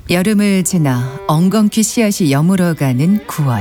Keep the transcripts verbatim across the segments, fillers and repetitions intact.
여름을 지나 엉겅퀴 씨앗이 여물어가는 구월.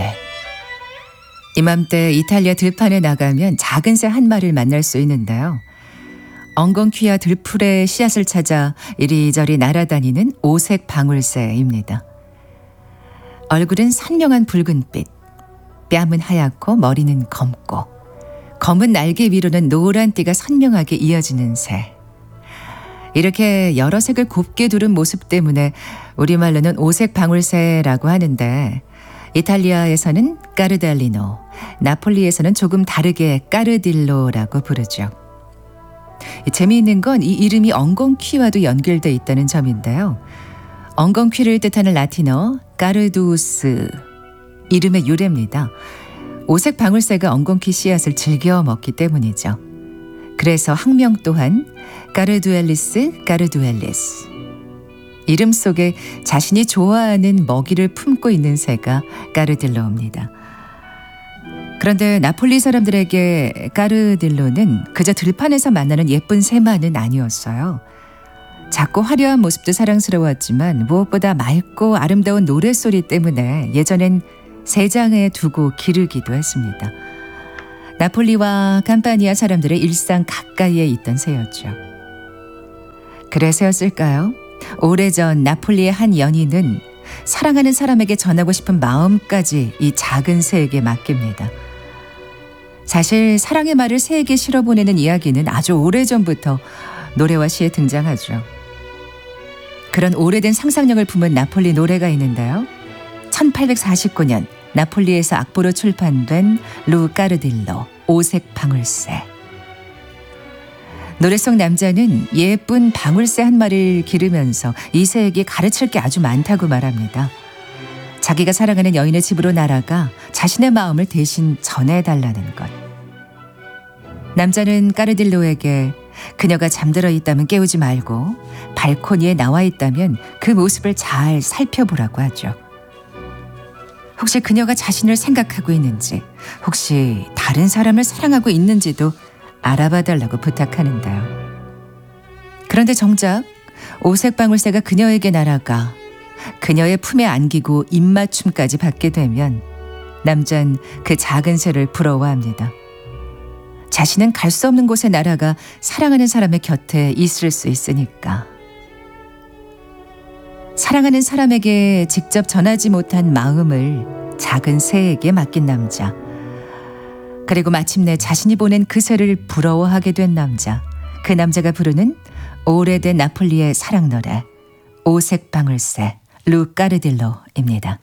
이맘때 이탈리아 들판에 나가면 작은 새 한 마리를 만날 수 있는데요. 엉겅퀴와 들풀의 씨앗을 찾아 이리저리 날아다니는 오색 방울새입니다. 얼굴은 선명한 붉은빛, 뺨은 하얗고 머리는 검고, 검은 날개 위로는 노란 띠가 선명하게 이어지는 새. 이렇게 여러 색을 곱게 두른 모습 때문에 우리말로는 오색 방울새라고 하는데, 이탈리아에서는 까르달리노, 나폴리에서는 조금 다르게 까르딜로라고 부르죠. 재미있는 건 이 이름이 엉겅퀴와도 연결돼 있다는 점인데요. 엉겅퀴를 뜻하는 라틴어 까르두스, 이름의 유래입니다. 오색 방울새가 엉겅퀴 씨앗을 즐겨 먹기 때문이죠. 그래서 학명 또한 까르두엘리스 까르두엘리스. 이름 속에 자신이 좋아하는 먹이를 품고 있는 새가 까르딜로입니다. 그런데 나폴리 사람들에게 까르딜로는 그저 들판에서 만나는 예쁜 새만은 아니었어요. 작고 화려한 모습도 사랑스러웠지만 무엇보다 맑고 아름다운 노랫소리 때문에 예전엔 새장에 두고 기르기도 했습니다. 나폴리와 감파니아 사람들의 일상 가까이에 있던 새였죠. 그래서였을까요? 오래전 나폴리의 한 연인은 사랑하는 사람에게 전하고 싶은 마음까지 이 작은 새에게 맡깁니다. 사실 사랑의 말을 새에게 실어보내는 이야기는 아주 오래전부터 노래와 시에 등장하죠. 그런 오래된 상상력을 품은 나폴리 노래가 있는데요. 천팔백사십구 년 나폴리에서 악보로 출판된 루 까르딜로, 오색 방울새. 노래 속 남자는 예쁜 방울새 한 마리를 기르면서 이 새에게 가르칠 게 아주 많다고 말합니다. 자기가 사랑하는 여인의 집으로 날아가 자신의 마음을 대신 전해달라는 것. 남자는 까르딜로에게 그녀가 잠들어 있다면 깨우지 말고 발코니에 나와 있다면 그 모습을 잘 살펴보라고 하죠. 혹시 그녀가 자신을 생각하고 있는지, 혹시 다른 사람을 사랑하고 있는지도 알아봐달라고 부탁하는데요. 그런데 정작 오색 방울새가 그녀에게 날아가 그녀의 품에 안기고 입맞춤까지 받게 되면 남잔 그 작은 새를 부러워합니다. 자신은 갈 수 없는 곳에 날아가 사랑하는 사람의 곁에 있을 수 있으니까. 사랑하는 사람에게 직접 전하지 못한 마음을 작은 새에게 맡긴 남자. 그리고 마침내 자신이 보낸 그 새를 부러워하게 된 남자. 그 남자가 부르는 오래된 나폴리의 사랑 노래, 오색 방울새, 루 까르딜로입니다.